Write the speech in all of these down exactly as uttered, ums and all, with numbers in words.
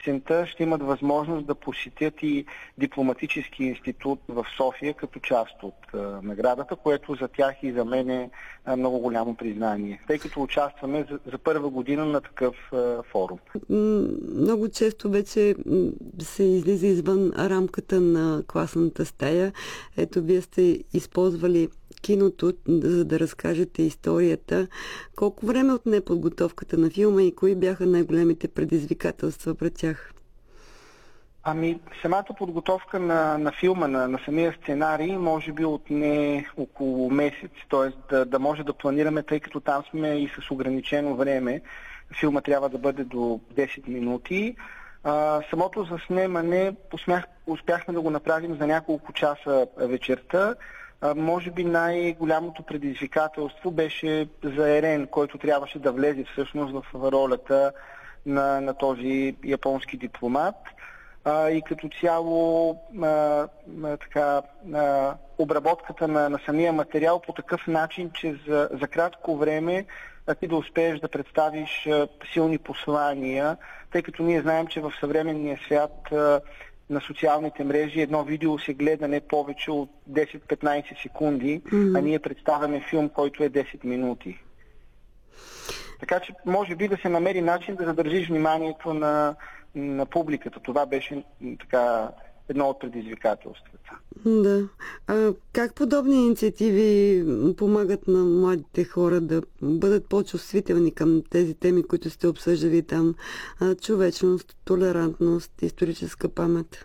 есента ще имат възможност да посетят и дипломатически институт в София като част от а, наградата, което за тях и за мен е а, много голямо признание, тъй като участваме за, за първа година на такъв а, форум. Много често вече се излиза извън рамката на класната стая. Ето, вие сте използвали киното, за да разкажете историята. Колко време отне подготовката на филма и кои бяха най-големите предизвикателства пред тях? Ами, самата подготовка на, на филма, на, на самия сценарий, може би отне около месец, т.е. Да, да може да планираме, тъй като там сме и с ограничено време. Филма трябва да бъде до десет минути. А, самото заснемане успях, успяхме да го направим за няколко часа вечерта. А, може би най-голямото предизвикателство беше за Ерен, който трябваше да влезе всъщност в ролята на, на този японски дипломат. А, и като цяло а, а, така, а, обработката на, на самия материал по такъв начин, че за, за кратко време а ти да успееш да представиш а, силни послания, тъй като ние знаем, че в съвременния свят а, на социалните мрежи едно видео се гледа не повече от десет-петнайсет секунди, mm-hmm. а ние представяме филм, който е десет минути. Така че може би да се намери начин да задържиш вниманието на, на публиката. Това беше така едно от предизвикателствата. Да. А как подобни инициативи помагат на младите хора да бъдат по-чувствителни към тези теми, които сте обсъждали там? Човечност, толерантност, историческа памет?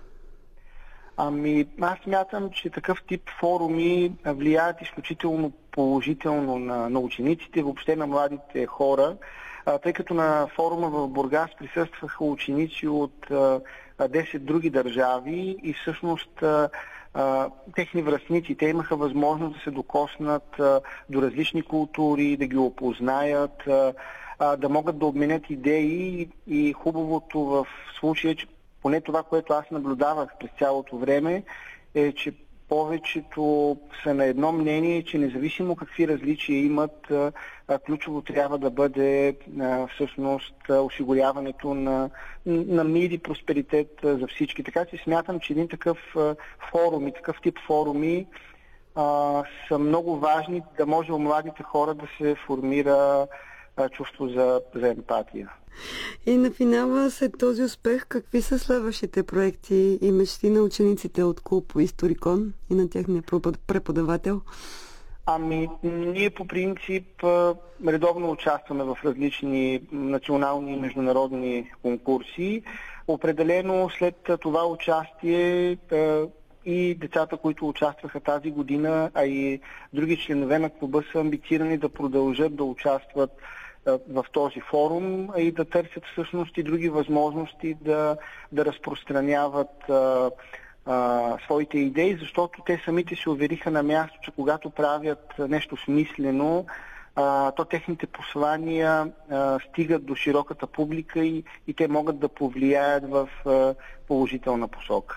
Ами, аз смятам, че такъв тип форуми влияят изключително положително на, на учениците, въобще на младите хора, а, тъй като на форума в Бургас присъстваха ученици от а, десет други държави и всъщност а, а, техни връстници, те имаха възможност да се докоснат а, до различни култури, да ги опознаят, а, а, да могат да обменят идеи и хубавото в случая, че поне това, което аз наблюдавах през цялото време, е, че повечето са на едно мнение, че независимо какви различия имат, ключово трябва да бъде всъщност осигуряването на, на мир и просперитет за всички. Така че смятам, че един такъв форум и такъв тип форуми а, са много важни, да може у младите хора да се формира а, чувство за, за емпатия. И на финала, след този успех, какви са следващите проекти и мечти на учениците от клуб Историкон и на техния преподавател? Ами, ние по принцип редовно участваме в различни национални и международни конкурси. Определено след това участие и децата, които участваха тази година, а и други членове на клуба са амбицирани да продължат да участват в този форум и да търсят всъщност и други възможности да, да разпространяват а, а, своите идеи, защото те самите се увериха на място, че когато правят нещо смислено, а, то техните послания а, стигат до широката публика и, и те могат да повлияят в а, положителна посока.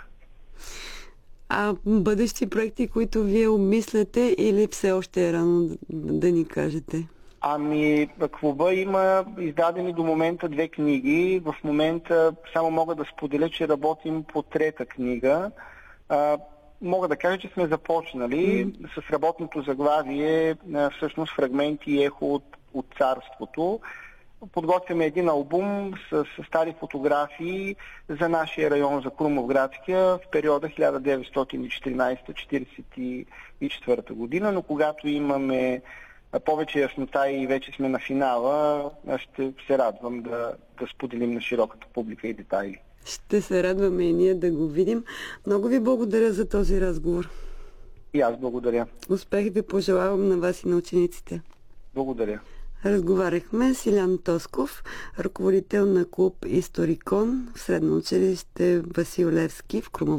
А бъдещи проекти, които вие обмисляте, или все още е рано да, да ни кажете? Ами, клуба има издадени до момента две книги. В момента само мога да споделя, че работим по трета книга. А, мога да кажа, че сме започнали mm. с работното заглавие, всъщност фрагменти и ехо от, от царството. Подготвяме един албум с, с стари фотографии за нашия район, за Крумовградския, в периода хиляда деветстотин и четиринайсета до четирийсет и четвърта година, но когато имаме повече яснота и вече сме на финала, аз ще се радвам да, да споделим на широката публика и детайли. Ще се радваме и ние да го видим. Много ви благодаря за този разговор. И аз благодаря. Успех ви пожелавам на вас и на учениците. Благодаря. Разговаряхме с Илян Тосков, ръководител на клуб Историкон в средно училище Васил Левски в Крумовград.